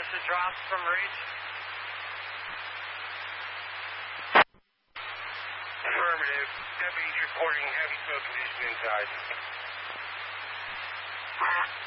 Officer drops from reach. Affirmative. Deputies reporting heavy smoke condition inside.